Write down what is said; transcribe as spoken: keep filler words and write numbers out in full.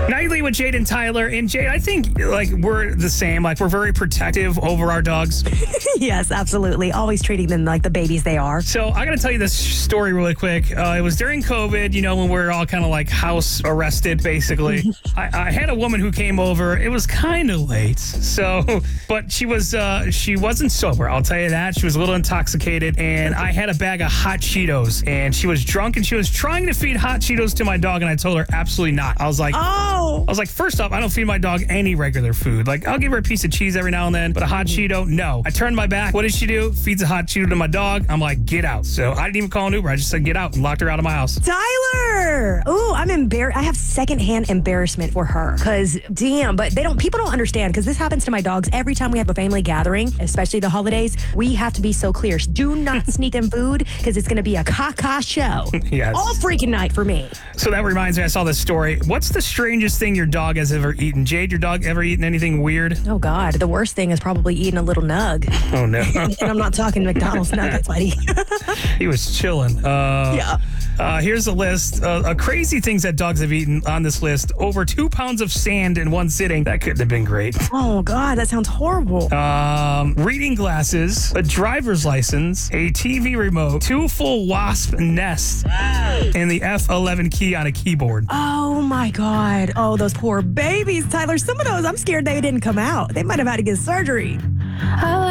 Nightly with Jade and Tyler. And Jade, I think like we're the same. Like we're very protective over our dogs. Yes, absolutely. Always treating them like the babies they are. So I got to tell you this story really quick. Uh, it was during COVID, you know, when we were all kind of like house arrested, basically. I, I had a woman who came over. It was kind of late. So, but she was, uh, she wasn't sober. I'll tell you that. She was a little intoxicated. And I had a bag of hot Cheetos and she was drunk and she was trying to feed hot Cheetos to my dog. And I told her absolutely not. I was like, Oh, I was like, first off, I don't feed my dog any regular food. Like, I'll give her a piece of cheese every now and then, but a hot Cheeto, no. I turned my back. What does she do? Feeds a hot Cheeto to my dog. I'm like, get out. So I didn't even call an Uber. I just said, get out and locked her out of my house. Tyler! Ooh, I'm embarrassed. I have secondhand embarrassment for her. Because, damn, but they don't, people don't understand because this happens to my dogs every time we have a family gathering, especially the holidays. We have to be so clear. Do not sneak them food because it's going to be a caca show. Yes. All freaking night for me. So that reminds me, I saw this story. What's the strangest thing your dog has ever eaten? Jade, your dog ever eaten anything weird? Oh, God. The worst thing is probably eating a little nug. Oh, no. And I'm not talking McDonald's nuggets, buddy. He was chilling. Uh, Yeah. Uh, here's a list uh, of crazy things that dogs have eaten on this list. Over two pounds of sand in one sitting. That couldn't have been great. Oh, God. That sounds horrible. Um, reading glasses, a driver's license, a T V remote, two full wasp nests, and the F eleven key on a keyboard. Oh, my God. Oh, those poor babies, Tyler. Some of those, I'm scared they didn't come out. They might have had to get surgery. I